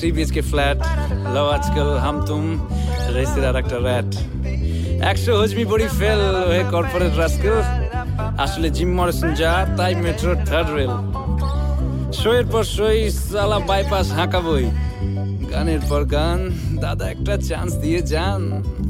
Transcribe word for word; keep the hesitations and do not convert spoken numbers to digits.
Three BHK flat, লাও আজকাল হাম তুম, রেসির আর একটা র্যাট, একশো হজমি বড়ি ফেল হয়ে কর্পোরেট রাস্কেল, আসলে জিম মরিসন যা তাই মেট্রো থার্ড রেল, শোয়ের পর শোই সালা বাইপাস হাঁকাবই, গানের পর গান, দাদা একটা চান্স দিয়ে যান।